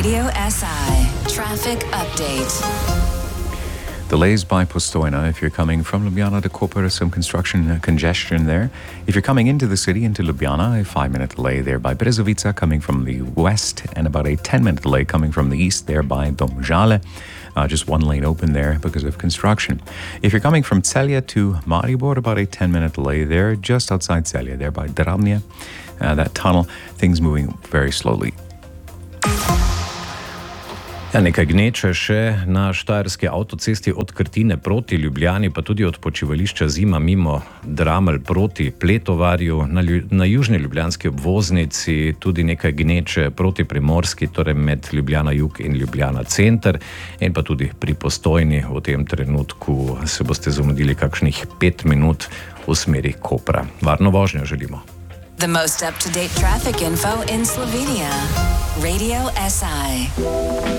Radio SI Traffic Update. Delays by Postojna. If you're coming from Ljubljana to Koper, some construction congestion there. If you're coming into the city, into Ljubljana, a 5-minute delay there by Brezovica coming from the west, and about a 10-minute delay coming from the east there by Domžale. Just one lane open there because of construction. If you're coming from Celje to Maribor, about a 10-minute delay there, just outside Celje there by Drabnje. That tunnel, things moving very slowly. Ja, nekaj gneče še na štajerski avtocesti od Krtine proti Ljubljani, pa tudi od počivališča Zima mimo Dramelj proti Pletovarju, na južni ljubljanski obvoznici tudi nekaj gneče proti Primorski, torej med Ljubljana jug in Ljubljana center, in pa tudi pri Postojni v tem trenutku se boste zamudili kakšnih 5 minut v smeri Kopra. Varno vožnjo želimo. The most up-to-date traffic info in Slovenia. Radio SI.